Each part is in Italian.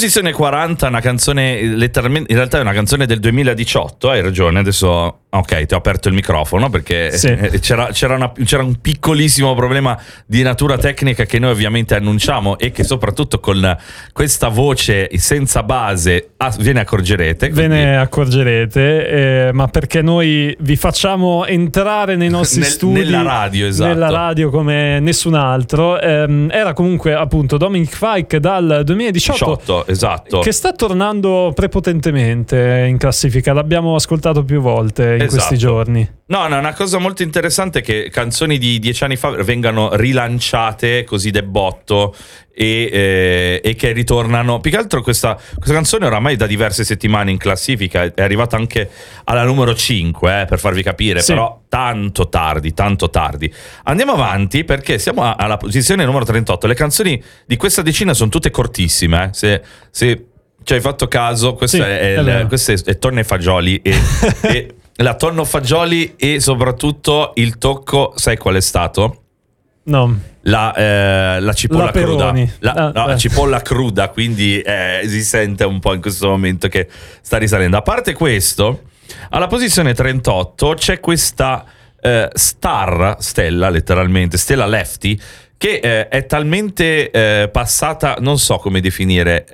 Posizione 40, una canzone letteralmente, in realtà è una canzone del 2018, hai ragione, adesso ok, ti ho aperto il microfono perché Sì. c'era un piccolissimo problema di natura tecnica che noi ovviamente annunciamo e che soprattutto con questa voce senza base ve ne accorgerete. Ve ne accorgerete, ma perché noi vi facciamo entrare nei nostri studi, nella radio, esatto. Nella radio come nessun altro. Era comunque appunto Dominic Fike dal 2018, esatto, che sta tornando prepotentemente in classifica. L'abbiamo ascoltato più volte in questi giorni. No, una cosa molto interessante è che canzoni di 10 anni fa vengano rilanciate così de botto e che ritornano. Più che altro questa canzone oramai da diverse settimane in classifica, è arrivata anche alla numero 5, per farvi capire, sì. Però tanto tardi. Andiamo avanti perché siamo alla posizione numero 38. Le canzoni di questa decina sono tutte cortissime, se ci hai fatto caso, questa è Tonno e Fagioli e la Tonno Fagioli e soprattutto il tocco, sai qual è stato? No. La cipolla cruda. La cipolla cruda, quindi si sente un po' in questo momento che sta risalendo. A parte questo, alla posizione 38 c'è questa stella letteralmente, Stella Lefty, che è talmente passata, non so come definire,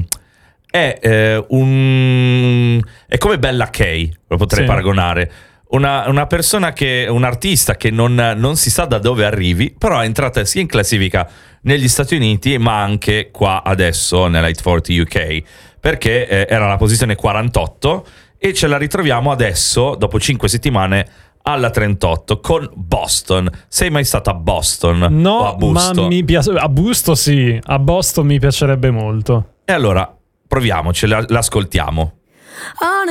è come Bella Kay, lo potrei paragonare. Una persona un artista che non si sa da dove arrivi, però è entrata sia in classifica negli Stati Uniti ma anche qua adesso nella Hit 40 UK, perché era alla posizione 48 e ce la ritroviamo adesso dopo 5 settimane alla 38 con Boston. Sei mai stata a Boston? No, o a Busto? Ma mi piace. A Busto sì, a Boston mi piacerebbe molto. E allora proviamoci, l'ascoltiamo.